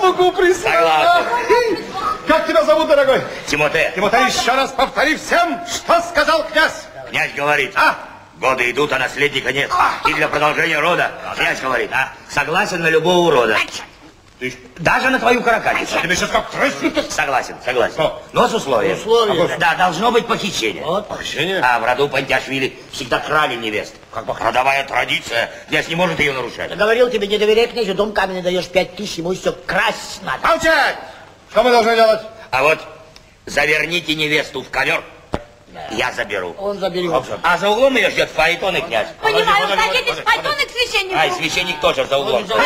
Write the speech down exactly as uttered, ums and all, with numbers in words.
муку прислал. Согласен. Как тебя зовут, дорогой? Тимотей. Тимотей, еще раз повтори всем, что сказал князь. Князь говорит, А? годы идут, а наследника нет. И для продолжения рода, князь говорит, а, согласен на любого урода. Ты... Даже на твою каракатицу. Тебе сейчас как трясет. Согласен, согласен. Что? Но с условием. Условием? Да, должно быть похищение. Вот. Похищение? А в роду Пантяшвили всегда крали невест. Как бы? Родовая традиция, князь не может ее нарушать. Я говорил тебе, не доверяй князю, дом каменный даешь пять тысяч, ему все красть надо. Молчать! Что мы должны делать? А вот заверните невесту в ковер, я заберу. Он заберет. А за углом ее ждет фаэтон и князь. Понимаю, Подожди, подожди, ходите с подожди, пальтоны к священнику. А, и священник тоже за углом.